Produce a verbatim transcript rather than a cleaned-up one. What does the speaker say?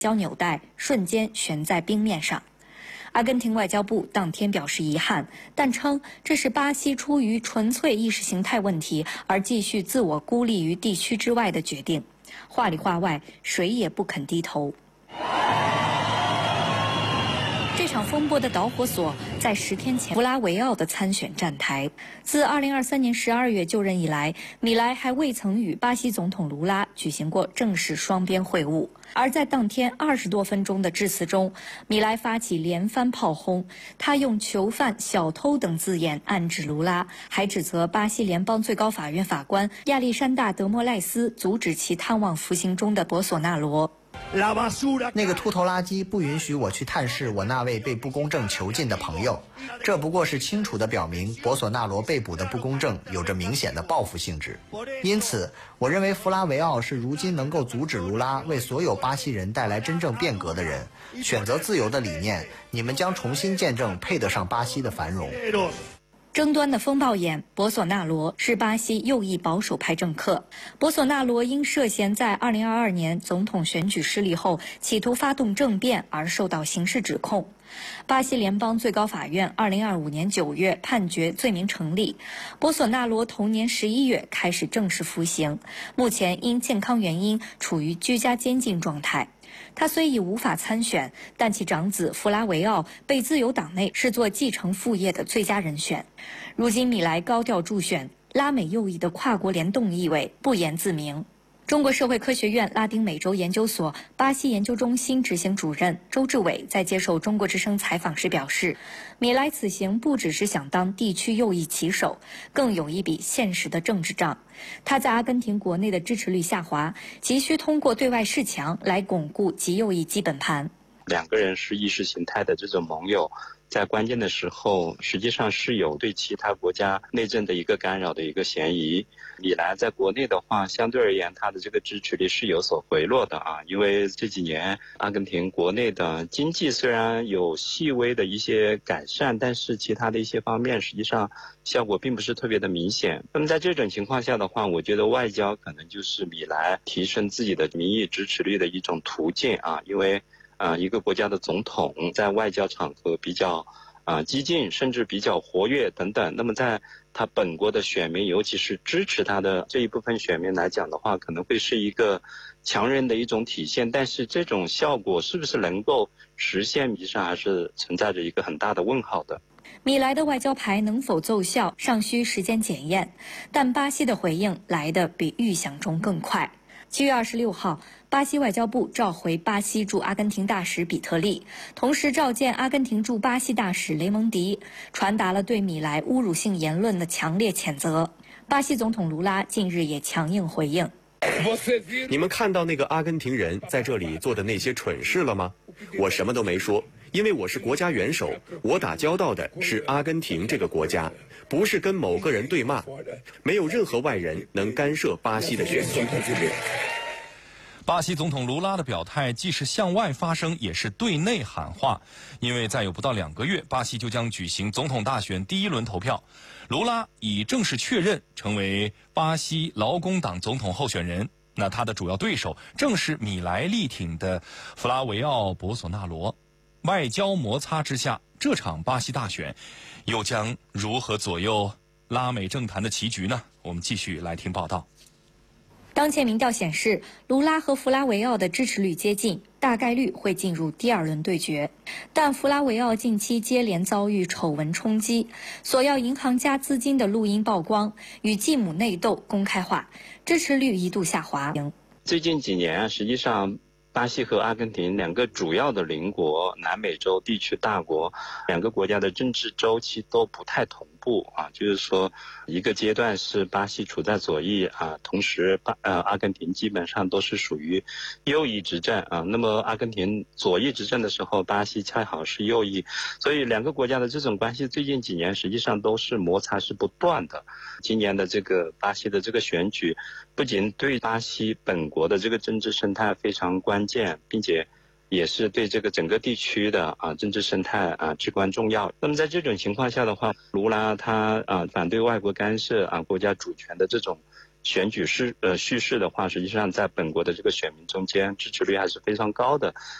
交纽带瞬间悬在冰面上。阿根廷外交部当天表示遗憾，但称这是巴西出于纯粹意识形态问题而继续自我孤立于地区之外的决定。话里话外，谁也不肯低头。这场风波的导火索在十天前弗拉维奥的参选站台。自二零二三年十二月就任以来，米莱还未曾与巴西总统卢拉举行过正式双边会晤。而在当天二十多分钟的致辞中，米莱发起连番炮轰，他用囚犯、小偷等字眼暗指卢拉，还指责巴西联邦最高法院法官亚历山大·德莫赖斯阻止其探望服刑中的博索纳罗。 那个秃头垃圾不允许我去探视我那位被不公正囚禁的朋友，这不过是清楚地表明博索纳罗被捕的不公正有着明显的报复性质。因此，我认为弗拉维奥是如今能够阻止卢拉为所有巴西人带来真正变革的人。选择自由的理念，你们将重新见证配得上巴西的繁荣。 争端的风暴眼，博索纳罗是巴西右翼保守派政客。博索纳罗因涉嫌在二零二二年总统选举失利后企图发动政变而受到刑事指控。巴西联邦最高法院二零二五年九月判决罪名成立。博索纳罗同年十一月开始正式服刑，目前因健康原因处于居家监禁状态。他虽已无法参选，但其长子弗拉维奥被自由党内视作继承父业的最佳人选。如今米莱高调助选，拉美右翼的跨国联动意味不言自明。中国社会科学院拉丁美洲研究所巴西研究中心执行主任周志伟在接受中国之声采访时表示，米莱此行不只是想当地区右翼旗手，更有一笔现实的政治账。他在阿根廷国内的支持率下滑，急需通过对外示强来巩固极右翼基本盘。 两个人是意识形态的这种盟友，在关键的时候实际上是有对其他国家内政的一个干扰的一个嫌疑。米莱在国内的话，相对而言他的这个支持率是有所回落的啊，因为这几年阿根廷国内的经济虽然有细微的一些改善，但是其他的一些方面实际上效果并不是特别的明显。那么在这种情况下的话，我觉得外交可能就是米莱提升自己的民意支持率的一种途径啊，因为啊，一个国家的总统在外交场合比较啊激进，甚至比较活跃等等。那么在他本国的选民，尤其是支持他的这一部分选民来讲的话，可能会是一个强人的一种体现。但是这种效果是不是能够实现，实际上还是存在着一个很大的问号的。 米莱的外交牌能否奏效，尚需时间检验。但巴西的回应来得比预想中更快。七月二十六号，巴西外交部召回巴西驻阿根廷大使比特利，同时召见阿根廷驻巴西大使雷蒙迪，传达了对米莱侮辱性言论的强烈谴责。巴西总统卢拉近日也强硬回应： 你们看到那个阿根廷人在这里做的那些蠢事了吗？我什么都没说，因为我是国家元首，我打交道的是阿根廷这个国家，不是跟某个人对骂，没有任何外人能干涉巴西的选举。 巴西总统卢拉的表态既是向外发声，也是对内喊话，因为再有不到两个月，巴西就将举行总统大选第一轮投票。卢拉已正式确认成为巴西劳工党总统候选人，那他的主要对手正是米莱力挺的弗拉维奥·博索纳罗。外交摩擦之下，这场巴西大选又将如何左右拉美政坛的棋局呢？我们继续来听报道。 当前民调显示，卢拉和弗拉维奥的支持率接近，大概率会进入第二轮对决。但弗拉维奥近期接连遭遇丑闻冲击，索要银行家资金的录音曝光，与继母内斗公开化，支持率一度下滑。 最近几年，实际上巴西和阿根廷两个主要的邻国，南美洲地区大国，两个国家的政治周期都不太同步啊，就是说一个阶段是巴西处在左翼啊，同时巴呃阿根廷基本上都是属于右翼执政啊。那么阿根廷左翼执政的时候，巴西恰好是右翼，所以两个国家的这种关系最近几年实际上都是摩擦是不断的。今年的这个巴西的这个选举，不仅对巴西本国的这个政治生态非常关键，并且也是对这个整个地区的啊政治生态啊至关重要。那么在这种情况下的话，卢拉他啊反对外国干涉啊国家主权的这种选举是呃叙事的话，实际上在本国的这个选民中间支持率还是非常高的。